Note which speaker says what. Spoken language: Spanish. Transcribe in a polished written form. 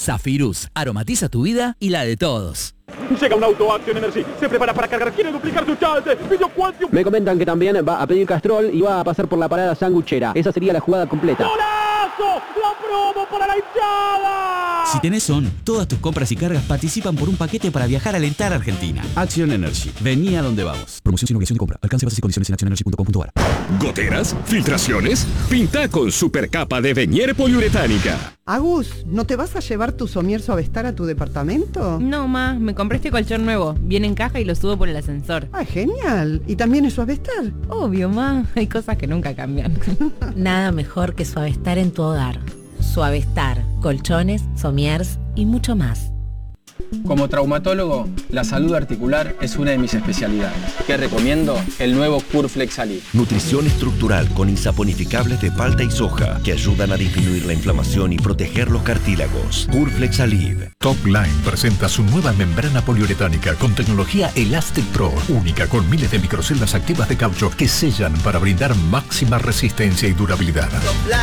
Speaker 1: Zafirus, aromatiza tu vida y la de todos.
Speaker 2: Llega un auto Action Energy, se prepara para cargar, quiere duplicar su chance, pidió Quantium.
Speaker 3: Me comentan que también va a pedir Castrol y va a pasar por la parada sanguchera. Esa sería la jugada completa.
Speaker 2: ¡Golazo! ¡La promo para la hinchada!
Speaker 4: Si tenés ON, todas tus compras y cargas participan por un paquete para viajar a alentar a Argentina. Action Energy. Vení a donde vamos. Promoción sin obligación de compra. Alcance, bases y condiciones en actionenergy.com.ar.
Speaker 5: ¿Goteras? ¿Filtraciones? Pinta con supercapa de Venier poliuretánica.
Speaker 6: Agus, ¿no te vas a llevar tu somier Suavestar a tu departamento?
Speaker 7: No, ma, me compré este colchón nuevo. Viene en caja y lo subo por el ascensor.
Speaker 6: ¡Ah, genial! ¿Y también es Suavestar?
Speaker 7: Obvio, ma, hay cosas que nunca cambian.
Speaker 8: Nada mejor que Suavestar en tu hogar. Suavestar, colchones, somiers y mucho más.
Speaker 9: Como traumatólogo, la salud articular es una de mis especialidades. ¿Qué recomiendo? El nuevo Curflex Alib.
Speaker 10: Nutrición estructural con insaponificables de palta y soja que ayudan a disminuir la inflamación y proteger los cartílagos. Curflex Alib.
Speaker 11: Topline presenta su nueva membrana poliuretánica con tecnología Elastic Pro, única con miles de microceldas activas de caucho que sellan para brindar máxima resistencia y durabilidad.